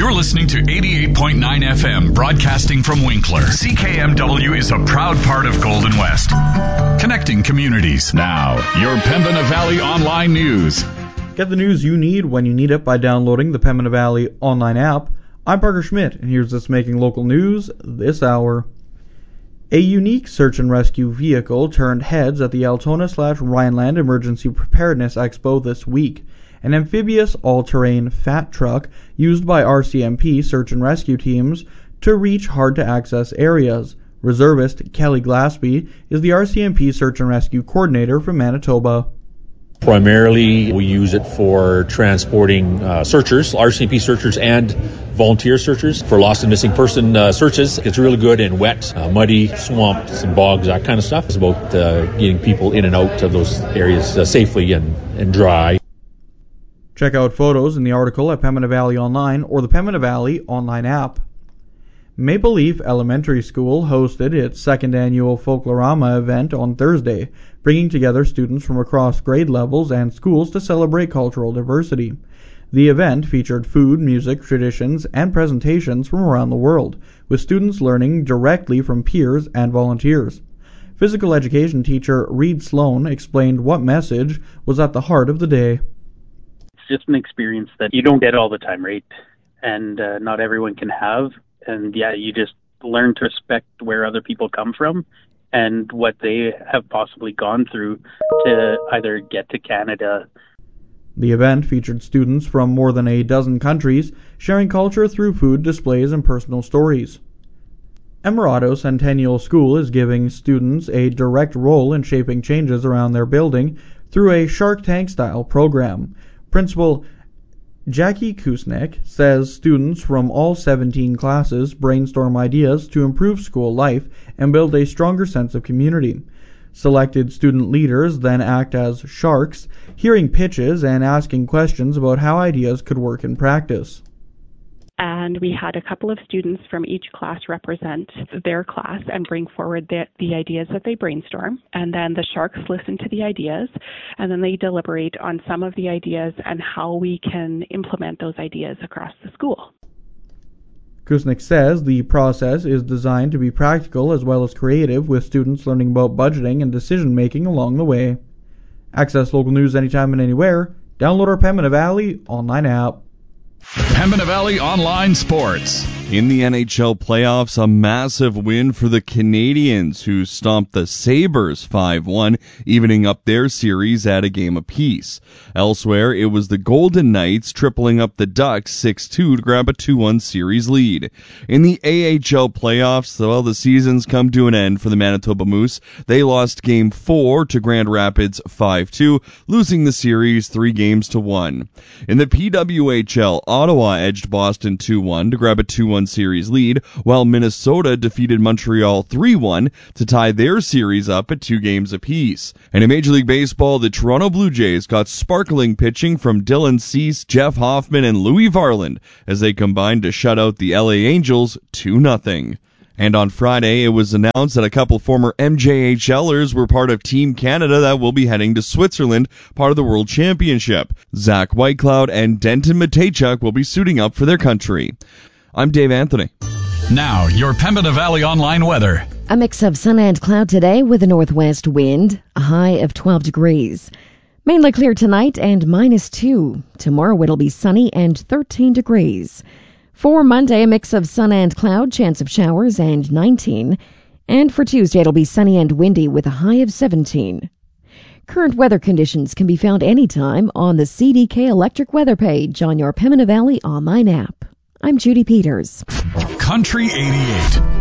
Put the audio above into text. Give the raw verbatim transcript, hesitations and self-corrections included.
You're listening to eighty-eight point nine F M, broadcasting from Winkler. C K M W is a proud part of Golden West, connecting communities. Now, your Pembina Valley Online News. Get the news you need when you need it by downloading the Pembina Valley Online app. I'm Parker Schmidt, and here's what's making local news this hour. A unique search and rescue vehicle turned heads at the Altona slash Rhineland Emergency Preparedness Expo this week. An amphibious all-terrain fat truck used by R C M P search and rescue teams to reach hard-to-access areas. Reservist Kelly Glaspie is the R C M P search and rescue coordinator from Manitoba. Primarily, we use it for transporting uh, searchers, R C M P searchers and volunteer searchers for lost and missing person uh, searches. It's really good in wet, uh, muddy swamps and bogs, that kind of stuff. It's about uh, getting people in and out of those areas uh, safely and, and dry. Check out photos in the article at Pembina Valley Online or the Pembina Valley Online app. Maple Leaf Elementary School hosted its second annual Folklorama event on Thursday, bringing together students from across grade levels and schools to celebrate cultural diversity. The event featured food, music, traditions, and presentations from around the world, with students learning directly from peers and volunteers. Physical education teacher Reed Sloan explained what message was at the heart of the day. It's just an experience that you don't get all the time, right? And uh, not everyone can have. And yeah, you just learn to respect where other people come from and what they have possibly gone through to either get to Canada. The event featured students from more than a dozen countries sharing culture through food displays and personal stories. Emirado Centennial School is giving students a direct role in shaping changes around their building through a Shark Tank-style program. Principal Jackie Kusnek says students from all seventeen classes brainstorm ideas to improve school life and build a stronger sense of community. Selected student leaders then act as sharks, hearing pitches and asking questions about how ideas could work in practice. And we had a couple of students from each class represent their class and bring forward the, the ideas that they brainstorm. And then the sharks listen to the ideas, and then they deliberate on some of the ideas and how we can implement those ideas across the school. Kusnik says the process is designed to be practical as well as creative, with students learning about budgeting and decision-making along the way. Access local news anytime and anywhere. Download our Pembina Valley Online app. Pembina Valley Online Sports. In the N H L playoffs, a massive win for the Canadiens, who stomped the Sabres five one, evening up their series at a game apiece. Elsewhere, it was the Golden Knights tripling up the Ducks six two to grab a two one series lead. In the A H L playoffs, well, the season's come to an end for the Manitoba Moose. They lost Game four to Grand Rapids five two, losing the series three games to one. In the P W H L, Ottawa edged Boston two one to grab a two one series lead, while Minnesota defeated Montreal three one to tie their series up at two games apiece. And in Major League Baseball, the Toronto Blue Jays got sparkling pitching from Dylan Cease, Jeff Hoffman, and Louis Varland as they combined to shut out the L A Angels two nothing. And on Friday, it was announced that a couple former M J H Lers were part of Team Canada that will be heading to Switzerland, part of the World Championship. Zach Whitecloud and Denton Matejchuk will be suiting up for their country. I'm Dave Anthony. Now, your Pembina Valley Online weather. A mix of sun and cloud today with a northwest wind, a high of twelve degrees. Mainly clear tonight and minus two. Tomorrow it'll be sunny and thirteen degrees. For Monday, a mix of sun and cloud, chance of showers, and nineteen. And for Tuesday, it'll be sunny and windy with a high of seventeen. Current weather conditions can be found anytime on the C D K Electric Weather page on your Pembina Valley Online app. I'm Judy Peters. Country eighty-eight.